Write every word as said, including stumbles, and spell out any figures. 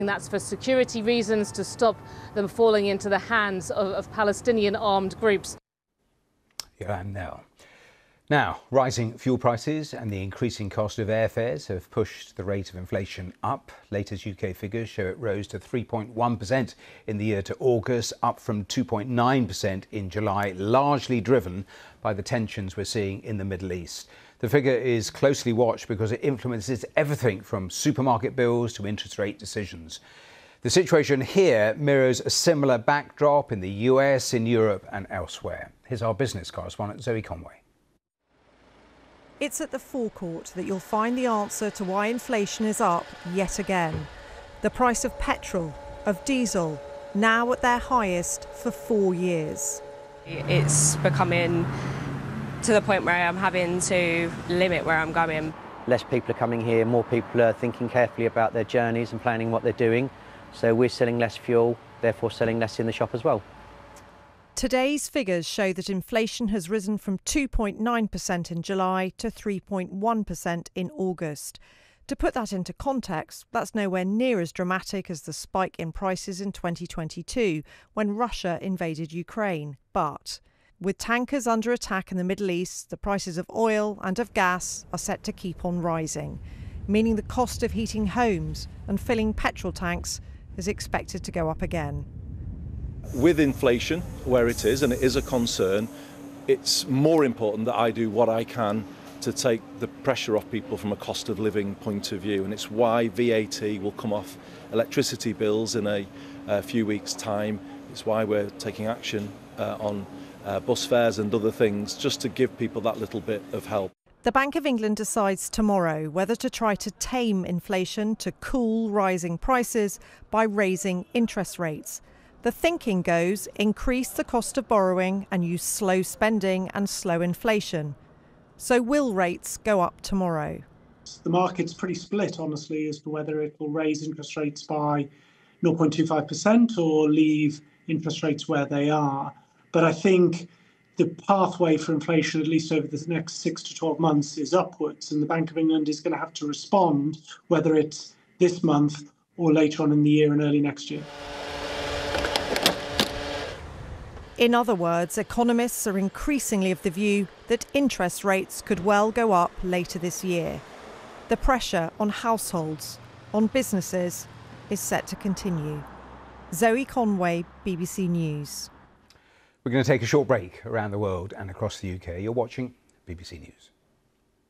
That's for security reasons, to stop them falling into the hands of, of Palestinian armed groups. Joanne Nell. Now, rising fuel prices and the increasing cost of airfares have pushed the rate of inflation up. Latest U K figures show it rose to three point one percent in the year to August, up from two point nine percent in July, largely driven by the tensions we're seeing in the Middle East. The figure is closely watched because it influences everything from supermarket bills to interest rate decisions. The situation here mirrors a similar backdrop in the U S, in Europe and elsewhere. Here's our business correspondent, Zoe Conway. It's at the forecourt that you'll find the answer to why inflation is up yet again. The price of petrol, of diesel, now at their highest for four years. It's becoming to the point where I'm having to limit where I'm going. Less people are coming here, more people are thinking carefully about their journeys and planning what they're doing. So we're selling less fuel, therefore selling less in the shop as well. Today's figures show that inflation has risen from two point nine percent in July to three point one percent in August. To put that into context, that's nowhere near as dramatic as the spike in prices in twenty twenty-two, when Russia invaded Ukraine. But with tankers under attack in the Middle East, the prices of oil and of gas are set to keep on rising, meaning the cost of heating homes and filling petrol tanks is expected to go up again. With inflation where it is, and it is a concern, it's more important that I do what I can to take the pressure off people from a cost of living point of view, and it's why V A T will come off electricity bills in a, a few weeks' time. It's why we're taking action uh, on uh, bus fares and other things, just to give people that little bit of help. The Bank of England decides tomorrow whether to try to tame inflation to cool rising prices by raising interest rates. The thinking goes, increase the cost of borrowing and use slow spending and slow inflation. So will rates go up tomorrow? The market's pretty split, honestly, as to whether it will raise interest rates by zero point two five percent or leave interest rates where they are. But I think the pathway for inflation, at least over the next six to twelve months, is upwards. And the Bank of England is going to have to respond, whether it's this month or later on in the year and early next year. In other words, economists are increasingly of the view that interest rates could well go up later this year. The pressure on households, on businesses, is set to continue. Zoe Conway, B B C News. We're going to take a short break around the world and across the U K. You're watching B B C News.